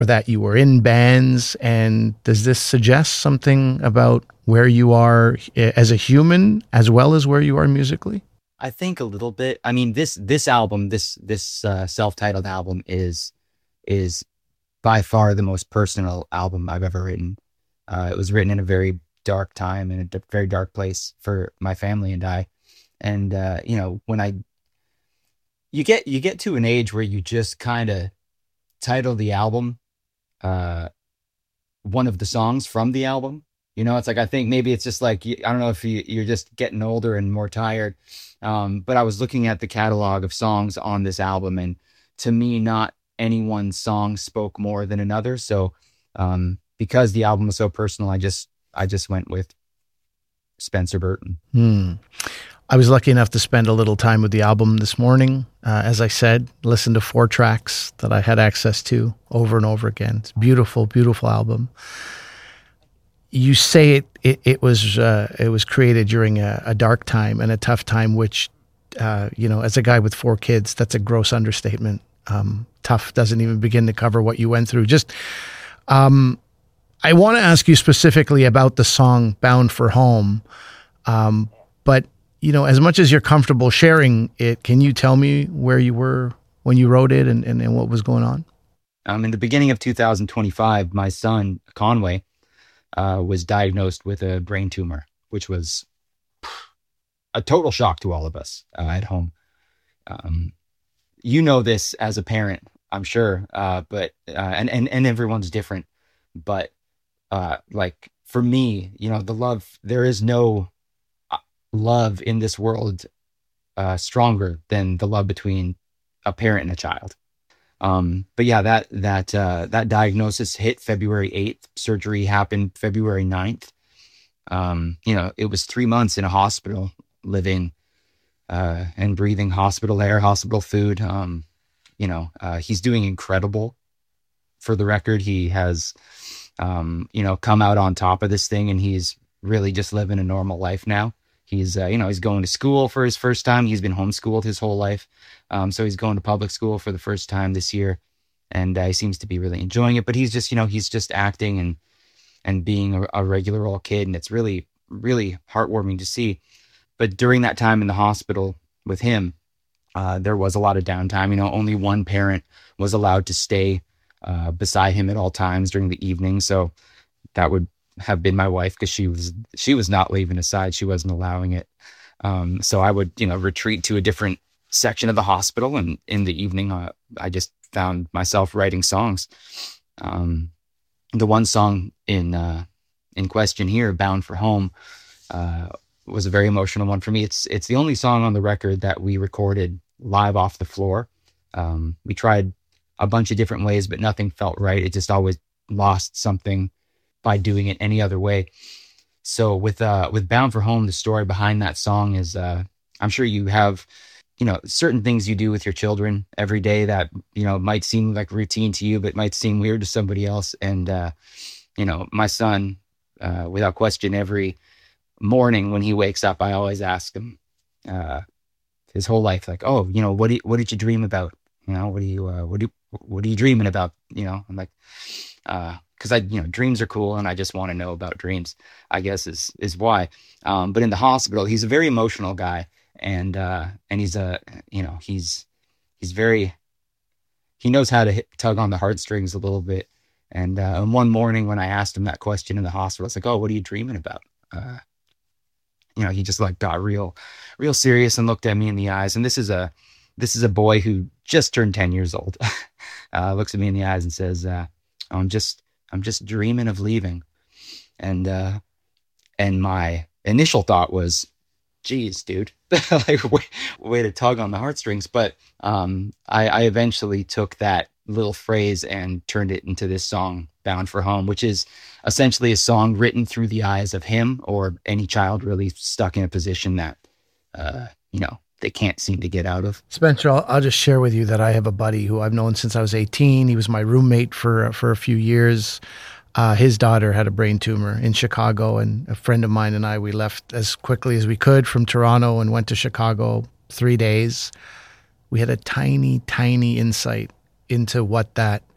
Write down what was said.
or that you were in bands. And does this suggest something about where you are as a human as well as where you are musically? I think a little bit. I mean, this album, this self-titled album is by far the most personal album I've ever written. It was written in a very dark time and a very dark place for my family and I. And you know, you get to an age where you just kind of title the album one of the songs from the album. You know, it's like, I think maybe it's just like, I don't know if you're just getting older and more tired. But I was looking at the catalog of songs on this album, and to me, not any one song spoke more than another. So because the album was so personal, I just went with Spencer Burton. I was lucky enough to spend a little time with the album this morning. As I said, listened to 4 tracks that I had access to over and over again. It's a beautiful, beautiful album. You say it was created during a dark time and a tough time, which, you know, as a guy with 4 kids, that's a gross understatement. Tough doesn't even begin to cover what you went through. Just, I want to ask you specifically about the song "Bound for Home," but you know, as much as you're comfortable sharing it, can you tell me where you were when you wrote it and what was going on? In the beginning of 2025, my son Conway was diagnosed with a brain tumor, which was a total shock to all of us at home. You know this as a parent, I'm sure, but and everyone's different. But like for me, you know, there is no love in this world stronger than the love between a parent and a child. But yeah, that diagnosis hit February 8th. Surgery happened February 9th. You know, it was 3 months in a hospital, living and breathing hospital air, hospital food. You know, he's doing incredible. For the record, he has, you know, come out on top of this thing, and he's really just living a normal life now. He's, you know, he's going to school for his first time. He's been homeschooled his whole life. So he's going to public school for the first time this year, and he seems to be really enjoying it. But he's just, you know, he's just acting and being a regular old kid. And it's really, really heartwarming to see. But during that time in the hospital with him, there was a lot of downtime. You know, only one parent was allowed to stay beside him at all times during the evening. So that would have been my wife, because she was not leaving his side. She wasn't allowing it. So I would, you know, retreat to a different section of the hospital, and in the evening, I just found myself writing songs. The one song in question here, "Bound for Home," was a very emotional one for me. It's the only song on the record that we recorded live off the floor. We tried a bunch of different ways, but nothing felt right. It just always lost something by doing it any other way. So with "Bound for Home," the story behind that song is, I'm sure you have, you know, certain things you do with your children every day that, you know, might seem like routine to you, but might seem weird to somebody else. And, you know, my son, without question, every morning when he wakes up, I always ask him, his whole life, like, "Oh, you know, what did you dream about? You know, what are you dreaming about?" You know, I'm like, because you know, dreams are cool, and I just want to know about dreams, I guess is why. But in the hospital, he's a very emotional guy, and he's you know, he's very, he knows how to tug on the heartstrings a little bit. And one morning when I asked him that question in the hospital, it's like, "Oh, what are you dreaming about?" You know, he just like got real serious and looked at me in the eyes. And this is a boy who just turned 10 years old. Looks at me in the eyes and says, I'm just dreaming of leaving." And my initial thought was, "Geez, dude," like way to tug on the heartstrings. But I eventually took that little phrase and turned it into this song, "Bound for Home," which is essentially a song written through the eyes of him, or any child really stuck in a position that, you know, they can't seem to get out of. Spencer, I'll just share with you that I have a buddy who I've known since I was 18. He was my roommate for a few years. His daughter had a brain tumor in Chicago, and a friend of mine and I, we left as quickly as we could from Toronto and went to Chicago 3 days. We had a tiny, tiny insight into what that